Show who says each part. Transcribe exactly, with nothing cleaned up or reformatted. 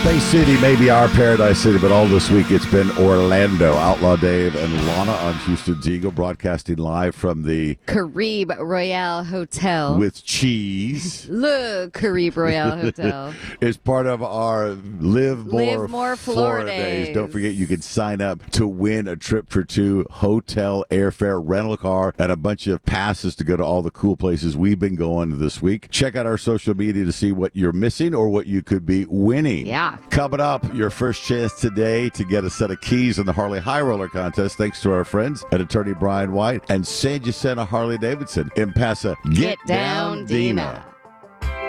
Speaker 1: Bay City may be our paradise city, but all this week it's been Orlando. Outlaw Dave and Lana on Houston's Eagle, broadcasting live from the
Speaker 2: Caribe Royale Hotel.
Speaker 1: With Cheese.
Speaker 2: Le Caribe Royale Hotel.
Speaker 1: It's part of our Live More,
Speaker 2: Live More Florida
Speaker 1: days.
Speaker 2: Days.
Speaker 1: Don't forget, you can sign up to win a trip for two, hotel, airfare, rental car, and a bunch of passes to go to all the cool places we've been going this week. Check out our social media to see what you're missing or what you could be winning.
Speaker 2: Yeah.
Speaker 1: Coming up, your first chance today to get a set of keys in the Harley High Roller Contest, thanks to our friends at Attorney Brian White and San Jacinto Harley Davidson in Pasadena.
Speaker 2: Get down, Dina.